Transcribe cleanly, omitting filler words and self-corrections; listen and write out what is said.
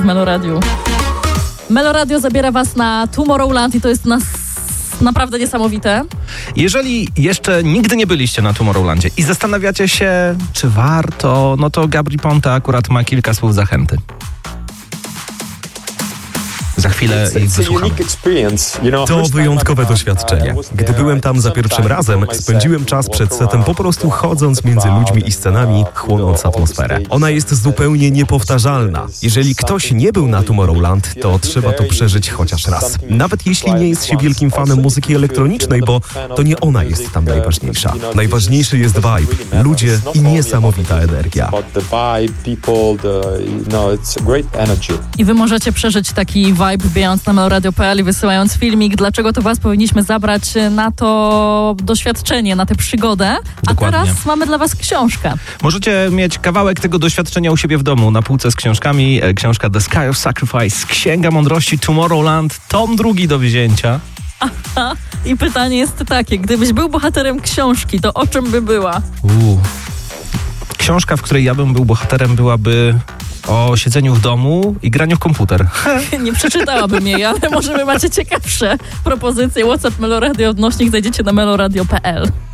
w Meloradiu. Meloradio zabiera was na Tomorrowland i to jest naprawdę niesamowite. Jeżeli jeszcze nigdy nie byliście na Tomorrowlandzie i zastanawiacie się, czy warto, no to Gabry Ponte akurat ma kilka słów zachęty. Za chwilę ich wysłuchamy. To wyjątkowe doświadczenie. Gdy byłem tam za pierwszym razem, spędziłem czas przed setem po prostu chodząc między ludźmi i scenami, chłonąc atmosferę. Ona jest zupełnie niepowtarzalna. Jeżeli ktoś nie był na Tomorrowland, to trzeba to przeżyć chociaż raz. Nawet jeśli nie jest się wielkim fanem muzyki elektronicznej, bo to nie ona jest tam najważniejsza. Najważniejszy jest vibe, ludzie i niesamowita energia. I wy możecie przeżyć taki vibe, wbijając na meloradio.pl i wysyłając filmik, dlaczego to was powinniśmy zabrać na to doświadczenie, na tę przygodę. Dokładnie. A teraz mamy dla was książkę. Możecie mieć kawałek tego doświadczenia u siebie w domu, na półce z książkami. Książka The Sky of Sacrifice, Księga Mądrości Tomorrowland, tom 2 do wzięcia. Aha. I pytanie jest takie, gdybyś był bohaterem książki, to o czym by była? Książka, w której ja bym był bohaterem, byłaby o siedzeniu w domu i graniu w komputer. Nie przeczytałabym jej, ale może wy macie ciekawsze propozycje. WhatsApp Meloradio odnośnik znajdziecie na meloradio.pl.